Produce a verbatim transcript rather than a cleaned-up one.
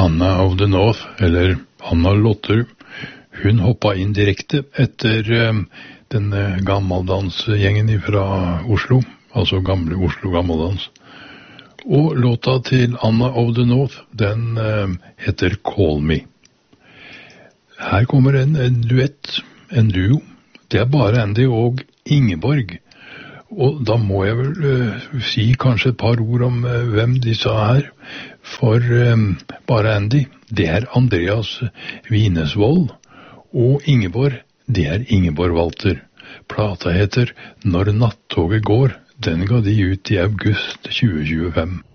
Anna of the North, eller Anna Lotter, hun hoppa inn direkte etter um, den uh, gammeldansgjengen fra Oslo, altså gamle Oslo Gammeldans. Og låta til Anna of the North, den uh, heter Call Me. Her kommer en, en duett, en duo. Det er bare Andy og Ingeborg. Og da må jeg vel uh, si kanskje et par ord om uh, hvem de sa her. For um, bare Andy, det er Andreas Winesvold. Og Ingeborg, det er Ingeborg Walter. Plata heter Når nattoget går. Den ga de ut i august tjue tjuefem.